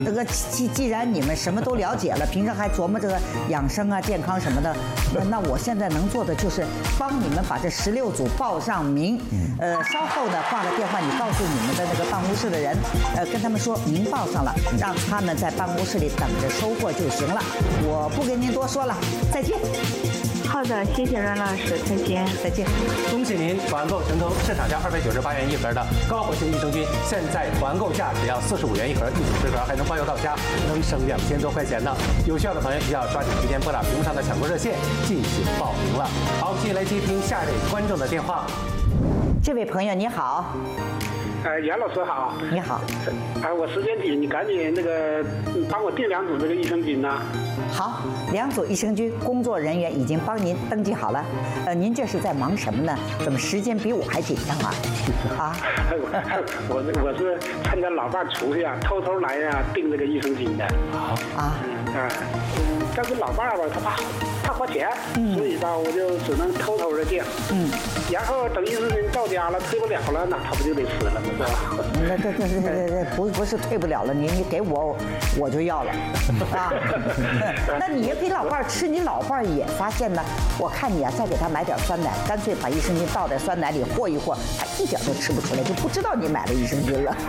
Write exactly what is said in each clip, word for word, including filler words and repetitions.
这个既既然你们什么都了解了，平常还琢磨这个养生啊、健康什么的，那我现在能做的就是帮你们把这十六组报上名。呃，稍后呢挂了电话，你告诉你们的那个办公室的人，呃，跟他们说您报上了，让他们在办公室里等着收货就行了。我不跟您多说了，再见。 好的，谢谢阮老师，再见， 再见。 恭喜您团购成功，市场价二百九十八元一盒的高活性益生菌，现在团购价只要四十五元一盒，一组十盒还能包邮到家，能省两千多块钱呢。有需要的朋友一定要抓紧时间拨打屏幕上的抢购热线进行报名了。好，我们继续来接听下一位观众的电话。 这位朋友你好。 呃，袁老师好。 你好。 啊，我时间紧，你赶紧那个帮我订两组这个益生菌呐。 好，两组益生菌，工作人员已经帮您登记好了。呃，您这是在忙什么呢？怎么时间比我还紧张啊？啊？ 我我我是趁着老伴出去啊，偷偷来呀、啊、订这个益生菌的。 啊。啊。 嗯，但是老伴儿吧，他怕怕花钱，嗯、所以吧，我就只能偷偷的订。嗯。然后等益生菌到家了，退不了了，那他不就得吃了吗？是吧？ 那这这这这这不不是退不了了，你你给我我就要了啊。那你也给老伴儿吃，你老伴儿也发现呢。我看你啊，再给他买点酸奶，干脆把益生菌倒在酸奶里和一和，他一点都吃不出来，就不知道你买了益生菌了。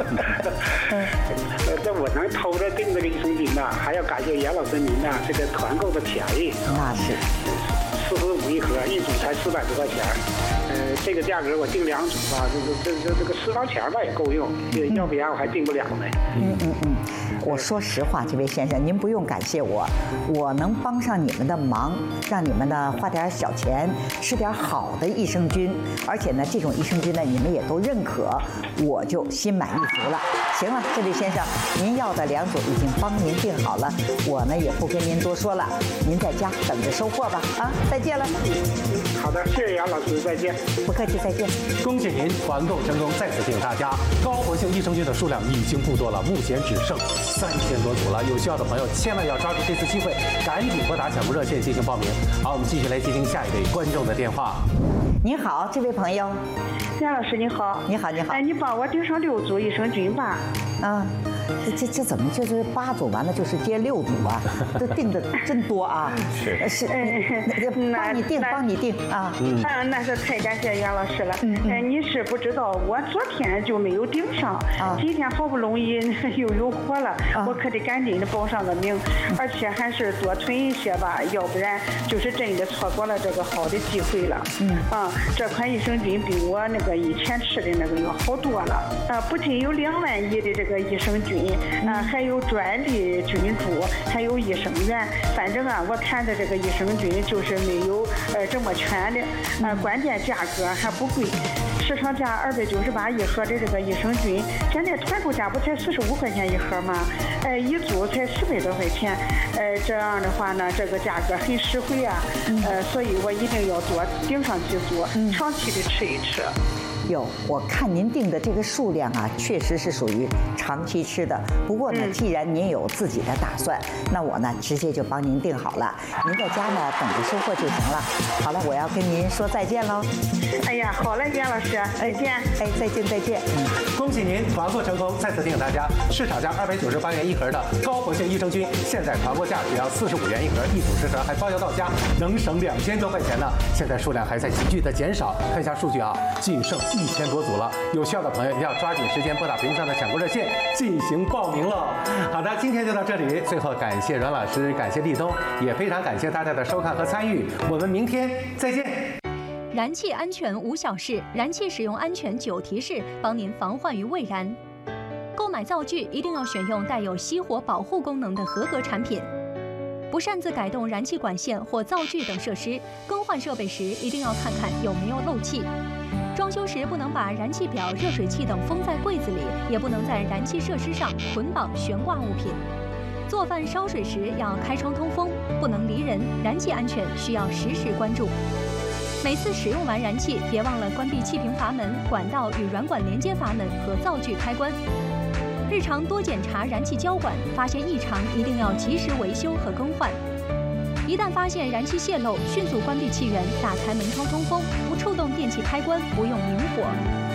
这我能偷着订这个益生菌呐，还要感谢严老师您呐，这个团购的便宜。 那是。 四十五一盒，一组才四百多块钱，呃，这个价格我订两组吧，这这这这个私房钱吧也够用，要不然我还订不了呢。 嗯嗯嗯，我说实话，这位先生，您不用感谢我，我能帮上你们的忙，让你们呢花点小钱吃点好的益生菌，而且呢，这种益生菌呢你们也都认可，我就心满意足了。行了，这位先生，您要的两组已经帮您订好了，我呢也不跟您多说了，您在家等着收货吧。啊，再见了。 好的，谢谢杨老师，再见。 不客气，再见。 恭喜您团购成功，再次提醒大家，高活性益生菌的数量已经不多了，目前只剩三千多组了。有需要的朋友千万要抓住这次机会，赶紧拨打抢购热线进行报名。好，我们继续来接听下一位观众的电话。 你好，这位朋友。 杨老师你好。 你好，你好。 哎，你帮我订上六组益生菌吧。 啊。这这这怎么就是八组完了就是接六组啊？这订的真多啊！ 是是，帮你订，帮你订啊！ 嗯，那是太感谢袁老师了。嗯嗯，你是不知道，我昨天就没有订上，今天好不容易又有货了，我可得赶紧的报上个名，而且还是多囤一些吧，要不然就是真的错过了这个好的机会了。嗯啊，这款益生菌比我那个以前吃的那个要好多了。啊，不仅有两万亿的这个益生菌。啊，还有专利菌株，还有益生元，反正啊，我看的这个益生菌就是没有呃这么全的，啊，关键价格还不贵，市场价二百九十八一盒的这个益生菌，现在团购价不才四十五块钱一盒吗？呃，一组才十百多块钱，呃，这样的话呢，这个价格很实惠啊，呃，所以我一定要多订上几组，长期的吃一吃。 有，我看您订的这个数量啊，确实是属于长期吃的。不过呢，既然您有自己的打算，那我呢直接就帮您订好了。您在家呢等着收货就行了。好了，我要跟您说再见喽。 哎呀，好了，袁老师，再见。 哎，再见，再见。嗯， 恭喜您团购成功！再次提醒大家，市场价二百九十八元一盒的高活性益生菌，现在团购价只要四十五元一盒，一组十盒还包邮到家，能省两千多块钱呢。现在数量还在急剧的减少，看一下数据啊，仅剩一千多组了。有需要的朋友一定要抓紧时间拨打屏幕上的抢购热线进行报名了。好的，今天就到这里。最后感谢阮老师，感谢立冬，也非常感谢大家的收看和参与。我们明天再见。 燃气安全无小事，燃气使用安全九提示，帮您防患于未然。购买灶具一定要选用带有熄火保护功能的合格产品。不擅自改动燃气管线或灶具等设施，更换设备时一定要看看有没有漏气。装修时不能把燃气表、热水器等封在柜子里，也不能在燃气设施上捆绑悬挂物品。做饭烧水时要开窗通风，不能离人。燃气安全需要时时关注。每次使用完燃气，别忘了关闭气瓶阀门、管道与软管连接阀门和灶具开关。日常多检查燃气交管，发现异常一定要及时维修和更换。一旦发现燃气泄漏，迅速关闭气源，打开门窗通风，不触动电器开关，不用明火。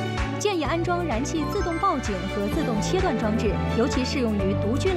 建议安装燃气自动报警和自动切断装置，尤其适用于独居